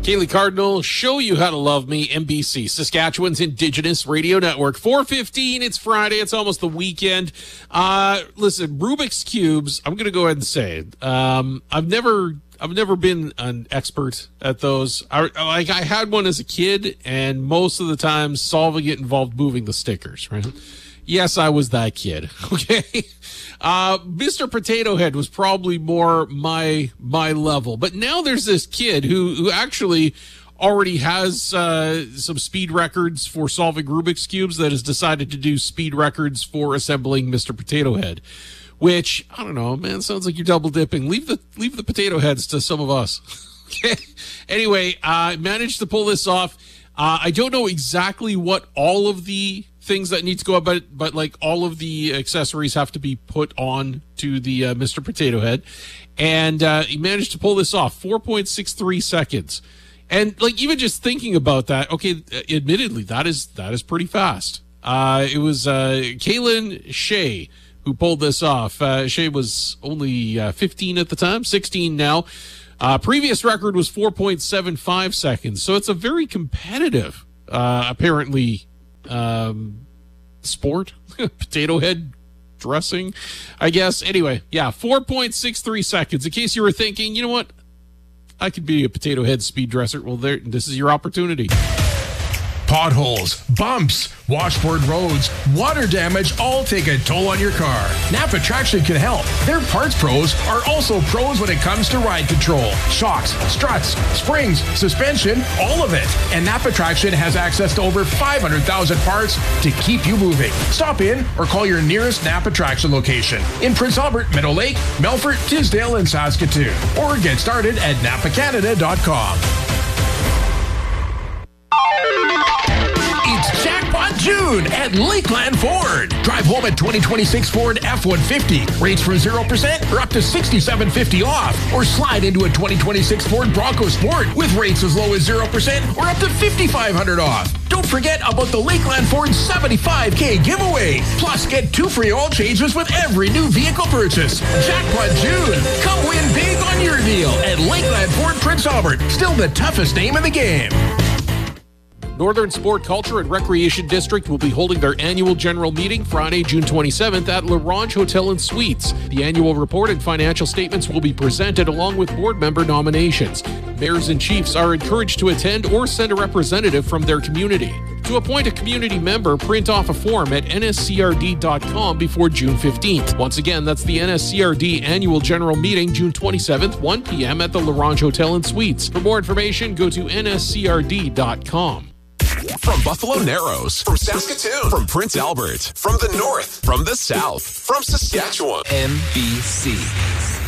Kaylee Cardinal, Show You How to Love Me, NBC, Saskatchewan's Indigenous Radio Network. 4:15, it's Friday, it's almost the weekend. Listen, Rubik's Cubes, I'm going to go ahead and say it. I've never been an expert at those. I had one as a kid, and most of the time solving it involved moving the stickers, right? Yes, I was that kid, okay? Mr. Potato Head was probably more my level. But now there's this kid who actually already has some speed records for solving Rubik's Cubes that has decided to do speed records for assembling Mr. Potato Head. Which, I don't know, man, sounds like you're double dipping. Leave the potato heads to some of us. Okay. Anyway, I managed to pull this off. I don't know exactly what all of the things that need to go up, but like all of the accessories have to be put on to the Mr. Potato Head. And he managed to pull this off, 4.63 seconds. And like even just thinking about that, okay, admittedly, that is pretty fast. It was Kaylin Shea who pulled this off. Shea was only 15 at the time, 16 now. Previous record was 4.75 seconds. So it's a very competitive, apparently, sport. Potato head dressing, I guess. Anyway, yeah, 4.63 seconds. In case you were thinking, you know what? I could be a potato head speed dresser. Well, this is your opportunity. Potholes, bumps, washboard roads, water damage all take a toll on your car. Napa Traction can help. Their parts pros are also pros when it comes to ride control. Shocks, struts, springs, suspension, all of it. And Napa Traction has access to over 500,000 parts to keep you moving. Stop in or call your nearest Napa Traction location in Prince Albert, Meadow Lake, Melfort, Tisdale, and Saskatoon. Or get started at napacanada.com. It's Jackpot June at Lakeland Ford. Drive home a 2026 Ford F-150. Rates from 0% or up to $6,750 off. Or slide into a 2026 Ford Bronco Sport with rates as low as 0% or up to $5,500 off. Don't forget about the Lakeland Ford 75K giveaway. Plus, get 2 free oil changes with every new vehicle purchase. Jackpot June. Come win big on your deal at Lakeland Ford Prince Albert. Still the toughest name in the game. Northern Sport Culture and Recreation District will be holding their annual general meeting Friday, June 27th at La Ronge Hotel and Suites. The annual report and financial statements will be presented along with board member nominations. Mayors and chiefs are encouraged to attend or send a representative from their community. To appoint a community member, print off a form at nscrd.com before June 15th. Once again, that's the NSCRD Annual General Meeting, June 27th, 1 p.m. at the La Ronge Hotel and Suites. For more information, go to nscrd.com. From Buffalo Narrows, from Saskatoon, from Prince Albert, from the north, from the south, from Saskatchewan. NBC.